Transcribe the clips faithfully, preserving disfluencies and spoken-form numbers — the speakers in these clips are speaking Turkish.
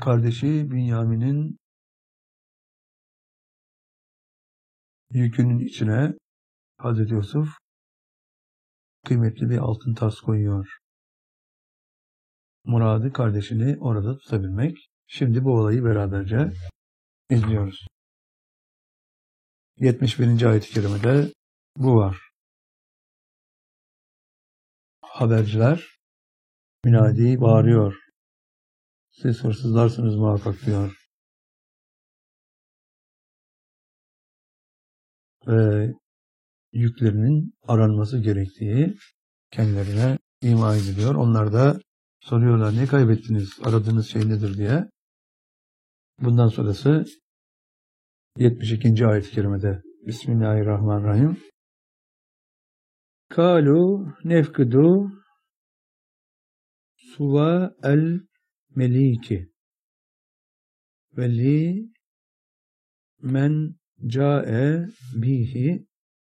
kardeşi Bünyamin'in yükünün içine Hazreti Yusuf kıymetli bir altın tas koyuyor. Muradı kardeşini orada tutabilmek. Şimdi bu olayı beraberce izliyoruz. yetmiş birinci ayet-i kerimede bu var. Haberciler münadi bağırıyor. Siz hırsızlarsınız muhakkak diyor. Ve yüklerinin aranması gerektiği kendilerine ima ediliyor. Onlar da soruyorlar, ne kaybettiniz, aradığınız şey nedir diye. Bundan sonrası yetmiş ikinci ayet-i kerimede. Bismillahirrahmanirrahim. Kalu nefkudu suva el meliki veli men cae bihi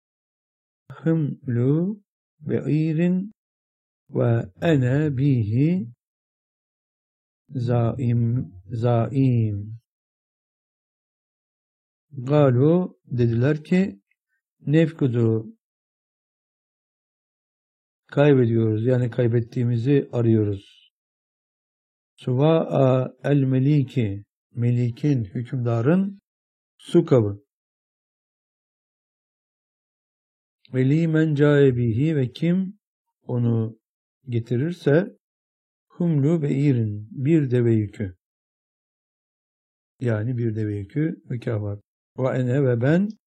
hımlu be'irin ve ene bihi zaim zaim. Galu dediler ki nefkudu kaybediyoruz, yani kaybettiğimizi arıyoruz. Suva'a el meliki, melikin, hükümdarın su kabı. Veli men cae bihi, ve kim onu getirirse humlu be'irin, bir deve yükü. Yani bir deve yükü mükafat. Ve ene, ve ben